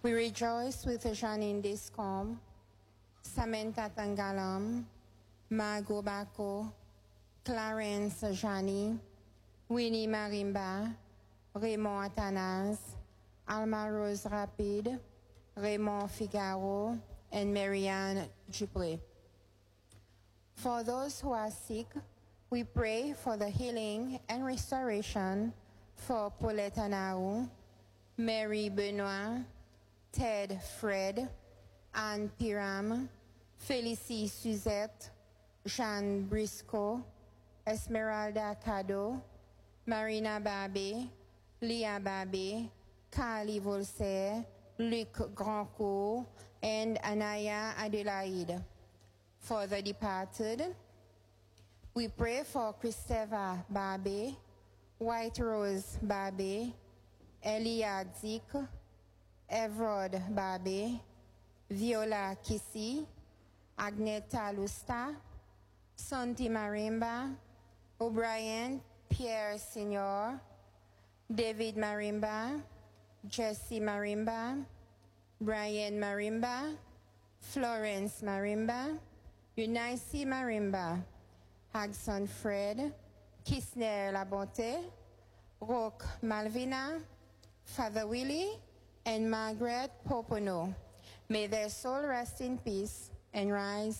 We rejoice with Janine Descombe, Samantha Tangalam, Margot Bako, Clarence Jani, Winnie Marimba, Raymond Athanase, Alma Rose Rapide, Raymond Figaro, and Marianne Dupré. For those who are sick, we pray for the healing and restoration for Paulette Anaou, Mary Benoit, Ted Fred, Anne Piram, Félicie Suzette, Jeanne Briscoe, Esmeralda Cado, Marina Babé, Leah Babé, Carly Volser, Luc Grandcourt, and Anaya Adelaide. For the departed, we pray for Christopher Babé, White Rose Babé, Elia Zik, Evrod Babé, Viola Kissy, Agneta Lusta, Santi Marimba, O'Brien Pierre Senior, David Marimba, Jesse Marimba, Brian Marimba, Florence Marimba, Eunice Marimba, Hagson Fred, Kisner Labonte, Roque Malvina, Father Willie, and Margaret Popono. May their soul rest in peace and rise